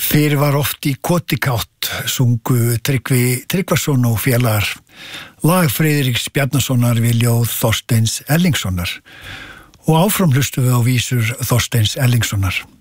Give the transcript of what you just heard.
Fyrir var oft í kotikátt, sungu Tryggvi Tryggvason og félagar, lag Friðriks Bjarnasonar við ljóð Þorsteins Erlingssonar og áfram hlustu við á vísur Þorsteins Erlingssonar.